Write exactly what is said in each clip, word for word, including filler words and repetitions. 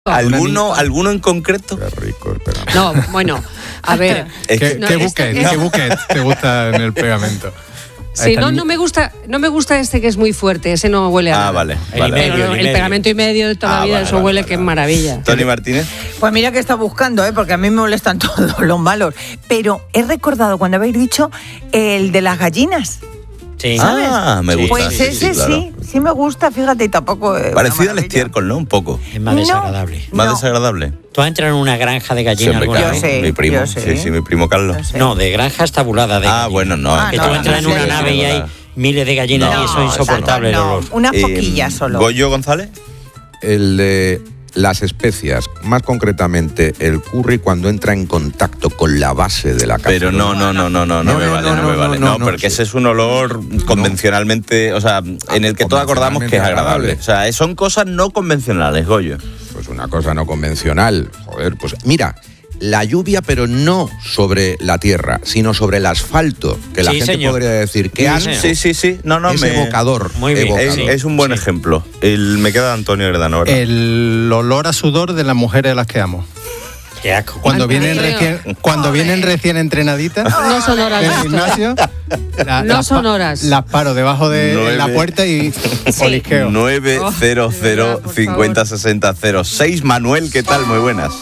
¿Alguno, ¿Alguno en concreto? Qué rico el pegamento. No, bueno, a ver. Es que, no, ¿Qué este, buquet, este, qué buquet te gusta en el pegamento? Sí, no, no me gusta, no me gusta este que es muy fuerte, ese no huele a Ah, nada. vale, El, vale. pero medio, el, el el medio. pegamento y medio de toda Ah, la vida, vale, eso vale, huele vale, que es vale. maravilla. Tony Martínez. Pues mira que está buscando, ¿eh? Porque a mí me molestan todos los malos. Pero he recordado cuando habéis dicho el de las gallinas. Sí. ¿Sabes? Ah, me gusta. Pues sí, ese sí, claro. sí, sí me gusta, fíjate, y tampoco. es una Parecido al maravilla. estiércol, ¿no? Un poco. Es más No. desagradable. Más No. desagradable. ¿Tú has entrado en una granja de gallinas Siempre, alguna claro. Yo vez? sé, mi primo. yo sé. Sí, sí, mi primo Carlos. Yo sé. No, de granjas tabuladas de Ah, gallinas. bueno, no. Ah, Que no, tú no, entras en no, una sí, nave sí, y hay no. miles de gallinas y eso es insoportable el no, olor. unas Eh, poquillas solo. Goyo González. El de las especias, más concretamente el curry cuando entra en contacto con la base de la cazuela. Pero no, no, no, no, no, no, No, me no, vale, no, no, me no, vale. no, No, no, porque sí. ese es un olor convencionalmente, o sea, en el que todos acordamos que es agradable. O sea, son cosas no convencionales, Goyo. Pues una cosa no convencional. Joder, pues mira, la lluvia, pero no sobre la tierra, sino sobre el asfalto, que la Sí, gente señor. podría decir que Sí, han señor. Sí, sí, sí. No, no, es me... evocador. Muy bien. evocador. Es, Sí. es un buen Sí. ejemplo. El, me queda Antonio Gredano, ¿verdad? El olor a sudor de las mujeres a las que amo. Qué asco. Cuando Antonio. vienen recién, cuando vienen recién entrenaditas No son horas. del gimnasio, la- No las son pa- horas. Las paro debajo de Nueve. la puerta y olisqueo. nueve cero cero Oh, de verdad, por cincuenta sesenta cero seis. Manuel, ¿qué tal? Muy buenas.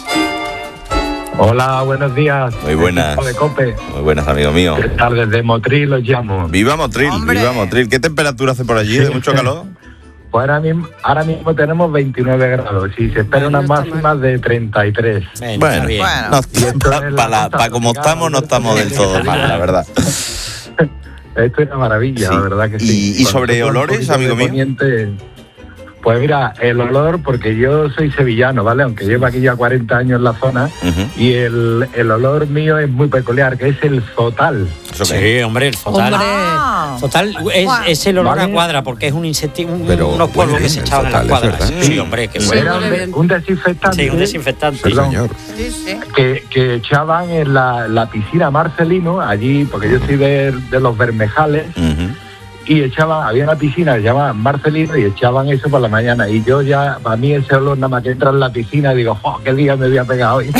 Hola, buenos días. Muy buenas. Equipo de COPE. Muy buenas, amigo mío. ¿Qué tal? Desde Motril los llamo. Viva Motril, Hombre. viva Motril. ¿Qué temperatura hace por allí? ¿De mucho calor? Pues ahora mismo, ahora mismo tenemos veintinueve grados y se espera Bueno, unas no está máximas de treinta y tres. Bueno, Bueno, está bien. Bueno. no, Y esto para es la costa como tropical, estamos, no estamos del todo mal, la verdad. Esto es una maravilla, Sí. la verdad que Y- sí. y Con sobre nosotros un olores, poquito amigo de mío. poniente, pues mira, el olor, porque yo soy sevillano, ¿vale? Aunque llevo aquí ya cuarenta años en la zona, Ujú. y el, el olor mío es muy peculiar, que es el zotal. ¿Eso qué? Sí, hombre, el zotal. Hombre. Ah. Total, es, Guau. es el olor Vale. a cuadra, porque es un insecti- un- Pero unos polvos huele que se bien, echaban en las el zotal, es cuadras. verdad. Sí, hombre, que Sí, huele. Era huele un, de- bien. un desinfectante. Sí, un desinfectante. Sí, Perdón. señor. Sí, sí. que, que echaban en la, la piscina Marcelino, allí, porque yo soy de, de los Bermejales, Ujú. y echaban, había una piscina que se llamaba Marcelino y echaban eso por la mañana. Y yo ya, para mí ese olor, nada más que entra en la piscina, digo, ¡oh, qué día me voy a pegar hoy!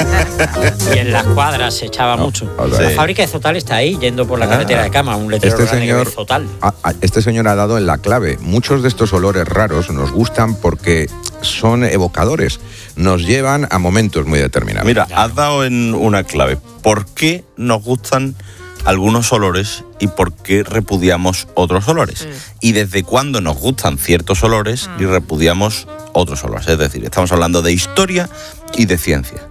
Y en las cuadras se echaba mucho. o sea, La sí. fábrica de Zotal está ahí, yendo por la Ah. carretera de Cama, un letrero Este grande que señor- dice Zotal. Ah, ah, Este señor ha dado en la clave. Muchos de estos olores raros nos gustan porque son evocadores. Nos llevan a momentos muy determinados. Mira, has dado en una clave. ¿Por qué nos gustan algunos olores y por qué repudiamos otros olores? Y desde cuándo nos gustan ciertos olores y repudiamos otros olores. Es decir, estamos hablando de historia y de ciencia.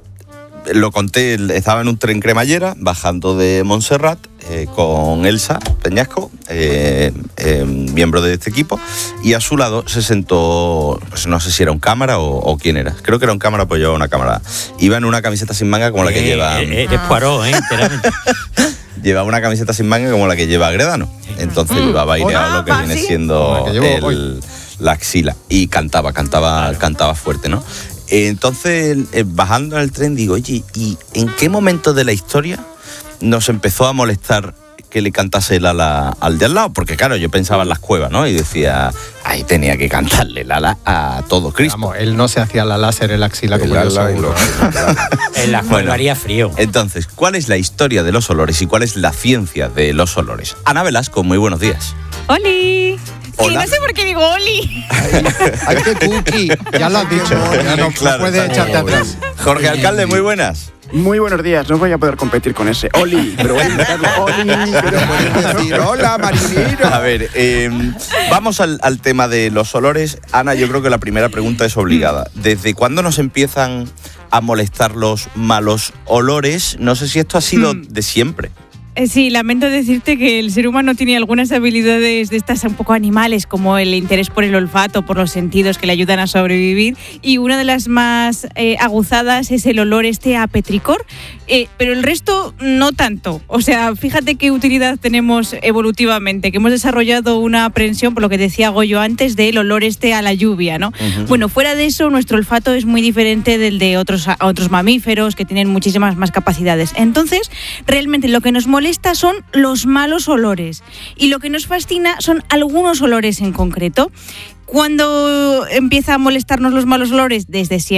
Lo conté, estaba en un tren cremallera bajando de Montserrat eh, con Elsa Peñasco, eh, eh, miembro de este equipo, y a su lado se sentó, pues no sé si era un cámara o, o quién era. Creo que era un cámara, pues llevaba una cámara. Iba en una camiseta sin manga como la que Eh, lleva... eh, eh, de Poirot, ¿eh? Enteramente. Llevaba una camiseta sin manga como la que lleva Gredano. Entonces llevaba aireado lo que Ah, viene ¿sí? siendo Como la que llevo el- hoy. la axila. Y cantaba, cantaba, cantaba fuerte, ¿no? Entonces, eh, bajando en el tren, digo, oye, ¿y en qué momento de la historia nos empezó a molestar que le cantase el ala al de al lado? Porque claro, yo pensaba en las cuevas, ¿no? Y decía, ahí tenía que cantarle el ala a todo Cristo. Vamos, él no se hacía la láser en la axila El como yo ala y seguro. los- En la cual Bueno. haría frío. Entonces, ¿cuál es la historia de los olores y cuál es la ciencia de los olores? Ana Velasco, muy buenos días. ¡Oli! Sí, Hola. no sé por qué digo Oli. ¡Ay, qué cookie! Ya lo has dicho, ya no, no Claro, puedes está echarte bien. atrás. Jorge Alcalde, muy buenas. Muy buenos días, no voy a poder competir con ese. Oli, pero voy a intentarlo. Oli, pero Puedes decir, hola, marinero. A ver, eh, vamos al, al tema de los olores. Ana, yo creo que la primera pregunta es obligada. ¿Desde cuándo nos empiezan a molestar los malos olores? No sé si esto ha sido de siempre. Eh, Sí, lamento decirte que el ser humano tiene algunas habilidades de estas un poco animales, como el interés por el olfato, por los sentidos que le ayudan a sobrevivir, y una de las más eh, aguzadas es el olor este a petricor, eh, pero el resto no tanto. O sea, fíjate qué utilidad tenemos evolutivamente, que hemos desarrollado una aprensión, por lo que decía Goyo antes, del olor este a la lluvia, ¿no? Ujú. Bueno, fuera de eso, nuestro olfato es muy diferente del de otros, otros mamíferos que tienen muchísimas más capacidades. Entonces, realmente lo que nos molesta son los malos olores y lo que nos fascina son algunos olores en concreto. ¿Cuándo empieza a molestarnos los malos olores? Desde siempre.